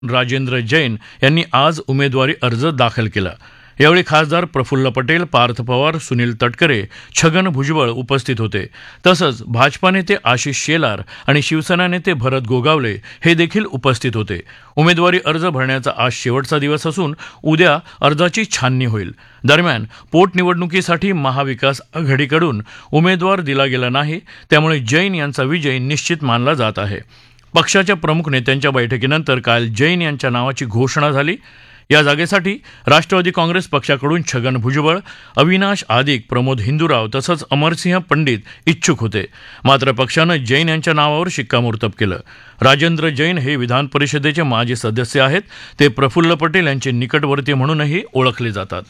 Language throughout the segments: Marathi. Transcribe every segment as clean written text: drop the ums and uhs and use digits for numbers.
राजेंद्र जैन यांनी आज उमेदवारी अर्ज दाखल केला. यावेळी खासदार प्रफुल्ल पटेल, पार्थ पवार, सुनील तटकरे, छगन भुजबळ उपस्थित होते. तसंच भाजपा नेते आशिष शेलार आणि शिवसेना नेते भरत गोगावले हे देखील उपस्थित होते. उमेदवारी अर्ज भरण्याचा आज शेवटचा दिवस असून उद्या अर्जाची छाननी होईल. दरम्यान पोटनिवडणुकीसाठी महाविकास आघाडीकडून उमेदवार दिला गेला नाही, त्यामुळे जैन यांचा विजय निश्चित मानला जात आहे. पक्षाच्या प्रमुख नेत्यांच्या बैठकीनंतर काल जैन यांच्या नावाची घोषणा झाली. या जागेसाठी राष्ट्रवादी काँग्रेस पक्षाकडून छगन भुजबळ, अविनाश आदिक, प्रमोद हिंदूराव तसंच अमरसिंह पंडित इच्छुक होते. मात्र पक्षानं जैन यांच्या नावावर शिक्कामोर्तब केलं. राजेंद्र जैन हे विधान परिषदेचे माजी सदस्य आहेत. ते प्रफुल्ल पटेल यांचे निकटवर्ती म्हणूनही ओळखले जातात.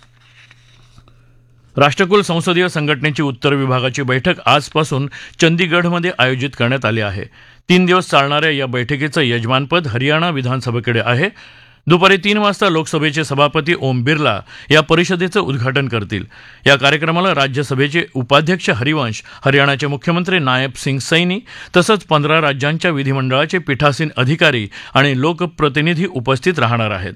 राष्ट्रकुल संसदीय संघटनेची उत्तर विभागाची बैठक आजपासून चंदीगढमध्ये आयोजित करण्यात आली आहे. 3 दिवस चालणाऱ्या या बैठकीचं यजमानपद हरियाणा विधानसभेकडे आहे. दुपारी 3 वाजता लोकसभेचे सभापती ओम बिर्ला या परिषदेचं उद्घाटन करतील. या कार्यक्रमाला राज्यसभेचे उपाध्यक्ष हरिवंश, हरियाणाचे मुख्यमंत्री नायब सिंग सैनी तसंच 15 राज्यांच्या विधिमंडळाचे पीठासीन अधिकारी आणि लोकप्रतिनिधी उपस्थित राहणार आहेत.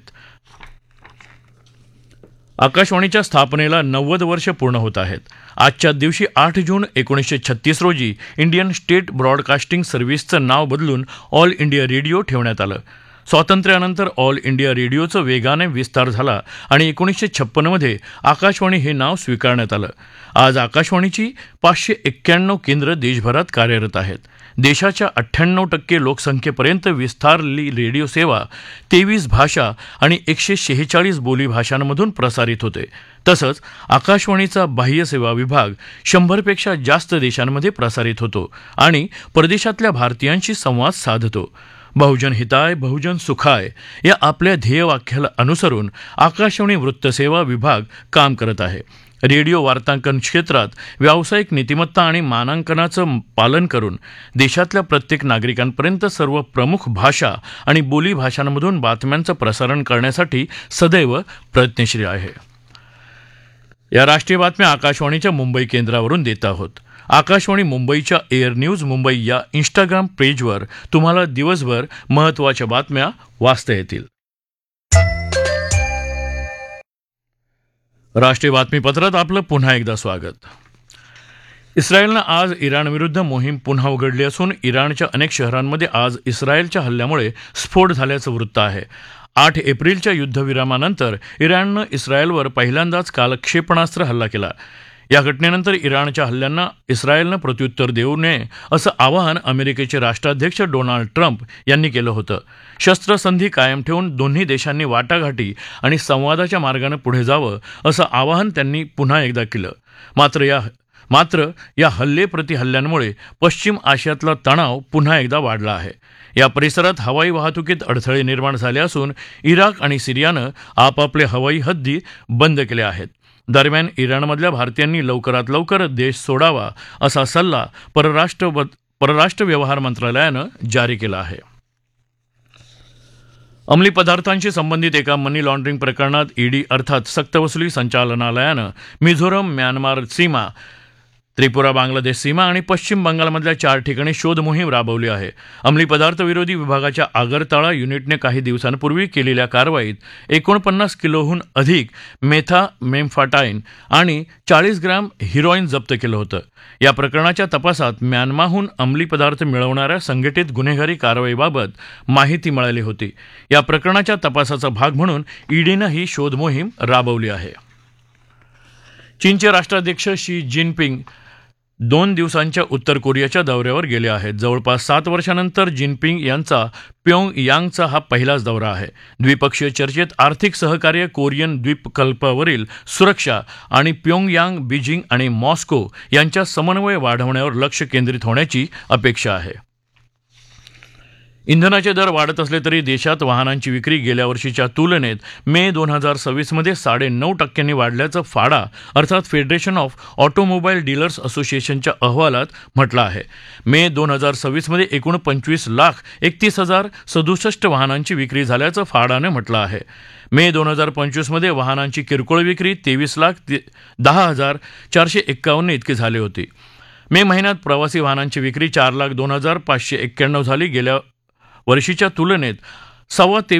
आकाशवाणीच्या स्थापनेला 90 वर्ष पूर्ण होत आहेत. आजच्या दिवशी 8 जून 1936 रोजी इंडियन स्टेट ब्रॉडकास्टिंग सर्व्हिसचं नाव बदलून ऑल इंडिया रेडिओ ठेवण्यात आलं. स्वातंत्र्यानंतर ऑल इंडिया रेडिओचं वेगाने विस्तार झाला आणि 1956 मध्ये आकाशवाणी हे नाव स्वीकारण्यात आलं. आज आकाशवाणीची 591 केंद्र देशभरात कार्यरत आहेत. देशाच्या 98% लोकसंख्येपर्यंत विस्तारली रेडिओ सेवा 23 भाषा आणि 146 बोली भाषांमधून प्रसारित होते. तसंच आकाशवाणीचा बाह्य सेवा विभाग 100पेक्षा जास्त देशांमध्ये प्रसारित होतो आणि परदेशातल्या भारतीयांशी संवाद साधतो. बहुजन हिताय बहुजन सुखाय या आपल्या ध्येयवाक्याला अनुसरून आकाशवाणी वृत्तसेवा विभाग काम करत आहे. रेडिओ वार्तांकन क्षेत्रात व्यावसायिक नीतिमत्ता आणि मानांकनाचं पालन करून देशातल्या प्रत्येक नागरिकांपर्यंत सर्व प्रमुख भाषा आणि बोली भाषांमधून बातम्यांचं प्रसारण करण्यासाठी सदैव प्रयत्नशील आहे. या राष्ट्रीय बातम्या आकाशवाणीच्या मुंबई केंद्रावरून देत आहोत. आकाशवाणी मुंबईच्या एअर न्यूज मुंबई या इंस्टाग्राम पेजवर तुम्हाला दिवसभर महत्त्वाच्या बातम्या वाचता येतील. राष्ट्रीय बातमीपत्रात आपलं पुन्हा एकदा स्वागत. इस्रायलनं आज इराणविरुद्ध मोहीम पुन्हा उघडली असून इराणच्या अनेक शहरांमध्ये आज इस्रायलच्या हल्ल्यामुळे स्फोट झाल्याचं वृत्त आहे. 8 एप्रिलच्या युद्धविरामानंतर इराणनं इस्रायलवर पहिल्यांदाच काल क्षेपणास्त्र हल्ला केला. या घटनेनंतर इराणच्या हल्ल्यांना इस्रायलनं प्रत्युत्तर देऊ नये असं आवाहन अमेरिकेचे राष्ट्राध्यक्ष डोनाल्ड ट्रम्प यांनी केलं होतं. शस्त्रसंधी कायम ठेवून दोन्ही देशांनी वाटाघाटी आणि संवादाच्या मार्गानं पुढे जावं असं आवाहन त्यांनी पुन्हा एकदा केलं. मात्र या हल्ल्यांमुळे पश्चिम आशियातला तणाव पुन्हा एकदा वाढला आहे. या परिसरात हवाई वाहतुकीत अडथळे निर्माण झाले असून इराक आणि सिरियानं आपापले हवाई हद्दी बंद केले आहेत. दरम्यान इराणमधल्या भारतीयांनी लवकरात लवकर देश सोडावा असा सल्ला परराष्ट्र व्यवहार मंत्रालयानं जारी केला आहे. अंमली पदार्थांशी संबंधित एका मनी लॉन्ड्रिंग प्रकरणात ईडी अर्थात सक्तवसुली संचालनालयानं मिझोरम, म्यानमार सीमा, त्रिपुरा, बांगलादेश सीमा आणि पश्चिम बंगालमधल्या 4 ठिकाणी शोध मोहीम राबवली आहे. अंमली पदार्थ विरोधी विभागाच्या आगरताळा युनिटने काही दिवसांपूर्वी केलेल्या कारवाईत 49 किलोहून अधिक मेथामेम्फाटाईन आणि 40 ग्रॅम हिरोईन जप्त केलं होतं. या प्रकरणाच्या तपासात म्यानमाहून अंमली पदार्थ मिळवणाऱ्या संघटित गुन्हेगारी कारवाईबाबत माहिती मिळाली होती. या प्रकरणाच्या तपासाचा भाग म्हणून ईडीनं ही शोध मोहीम राबवली आहे. चीनचे राष्ट्राध्यक्ष शी जिनपिंग 2 दिवसांच्या उत्तर कोरियाच्या दौऱ्यावर गेले आहेत. जवळपास 7 वर्षांनंतर जिनपिंग यांचा प्योंगयांगचा हा पहिलाच दौरा आहे. द्विपक्षीय चर्चेत आर्थिक सहकार्य, कोरियन द्वीपकल्पावरील सुरक्षा आणि प्योंगयांग, बीजिंग आणि मॉस्को यांच्या समन्वय वाढवण्यावर लक्ष केंद्रित होण्याची अपेक्षा आहे. इंधनाचे दर वाढत असले तरी देशात वाहनांची विक्री गेल्या वर्षीच्या तुलनेत मे 2026 मध्ये 9.5% वाढल्याचं फाडा अर्थात फेडरेशन ऑफ ऑटोमोबाईल डीलर्स असोसिएशनच्या अहवालात म्हटलं आहे. मे 2026 मध्ये एकूण 25,31,067 वाहनांची विक्री झाल्याचं फाडाने म्हटलं आहे. मे 2025 मध्ये वाहनांची किरकोळ विक्री 23,10,451 इतकी झाली होती. मे महिन्यात प्रवासी वाहनांची विक्री 4,02,591 झाली. गेल्या वर्षीच्या तुलनेत सव्वा